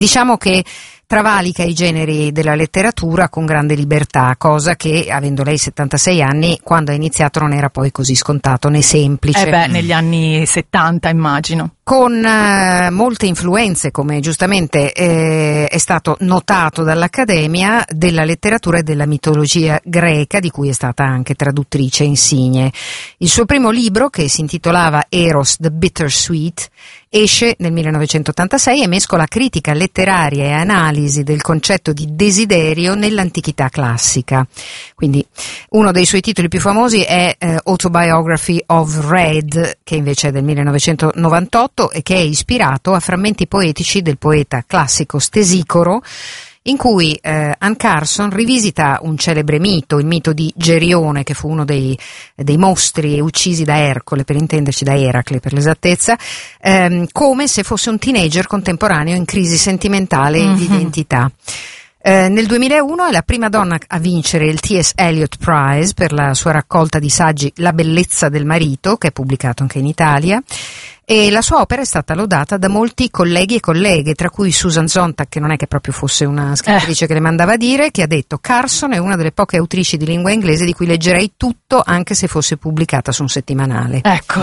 Diciamo che travalica i generi della letteratura con grande libertà, cosa che, avendo lei 76 anni, quando ha iniziato non era poi così scontato né semplice. Negli anni 70 immagino. Con molte influenze, come giustamente è stato notato dall'Accademia, della letteratura e della mitologia greca, di cui è stata anche traduttrice insigne. Il suo primo libro, che si intitolava Eros the Bittersweet, esce nel 1986 e mescola critica letteraria e analisi del concetto di desiderio nell'antichità classica. Quindi uno dei suoi titoli più famosi è Autobiography of Red, che invece è del 1998 e che è ispirato a frammenti poetici del poeta classico Stesicoro, in cui Anne Carson rivisita un celebre mito, il mito di Gerione, che fu uno dei mostri uccisi da Ercole, per intenderci, da Eracle per l'esattezza, come se fosse un teenager contemporaneo in crisi sentimentale e di identità. Nel 2001 è la prima donna a vincere il T.S. Eliot Prize per la sua raccolta di saggi La bellezza del marito, che è pubblicato anche in Italia, e la sua opera è stata lodata da molti colleghi e colleghe, tra cui Susan Sontag, che non è che proprio fosse una scrittrice che le mandava a dire, che ha detto: Carson è una delle poche autrici di lingua inglese di cui leggerei tutto anche se fosse pubblicata su un settimanale. Ecco.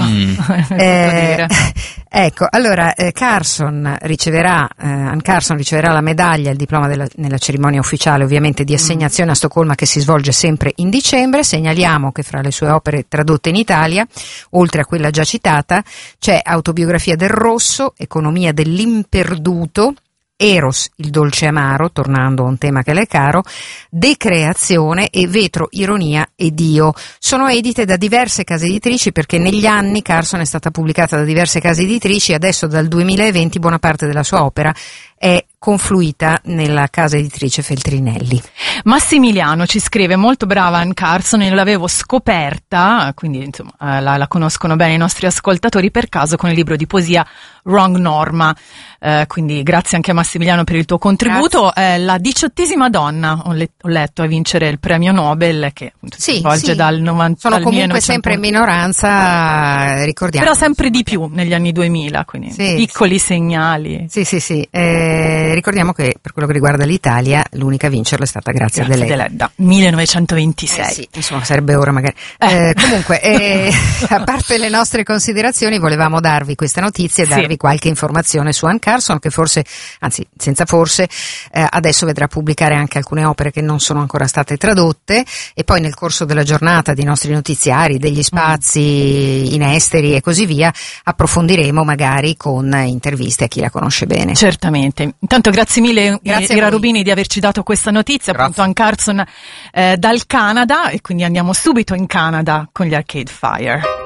Ecco, allora Anne Carson riceverà la medaglia e il diploma nella cerimonia ufficiale, ovviamente, di assegnazione a Stoccolma, che si svolge sempre in dicembre. Segnaliamo che fra le sue opere tradotte in Italia, oltre a quella già citata, c'è Autobiografia del rosso, Economia dell'imperduto, Eros, il dolce amaro, tornando a un tema che le è caro, Decreazione e Vetro, ironia e Dio. Sono edite da diverse case editrici, perché negli anni Carson è stata pubblicata da diverse case editrici e adesso dal 2020 buona parte della sua opera è confluita nella casa editrice Feltrinelli. Massimiliano ci scrive: molto brava Anne Carson, e l'avevo scoperta, quindi insomma la conoscono bene i nostri ascoltatori, per caso con il libro di poesia Wrong Norma, quindi grazie anche a Massimiliano per il tuo contributo. La 18ª donna ho letto a vincere il premio Nobel, che si svolge dal 90 sono al comunque 1900. sempre in minoranza, ricordiamo, però sempre di più negli anni 2000, quindi piccoli segnali. Ricordiamo che per quello che riguarda l'Italia l'unica a vincerlo è stata Grazia Deledda, 1926. Insomma, sarebbe ora magari. Comunque, a parte le nostre considerazioni, volevamo darvi questa notizia e darvi qualche informazione su Anne Carson, che forse, anzi senza forse, adesso vedrà pubblicare anche alcune opere che non sono ancora state tradotte, e poi nel corso della giornata, di nostri notiziari, degli spazi in esteri e così via, approfondiremo magari con interviste a chi la conosce bene. Certamente. Intanto grazie mille Ira Rubini di averci dato questa notizia, appunto Anne Carson dal Canada, e quindi andiamo subito in Canada con gli Arcade Fire.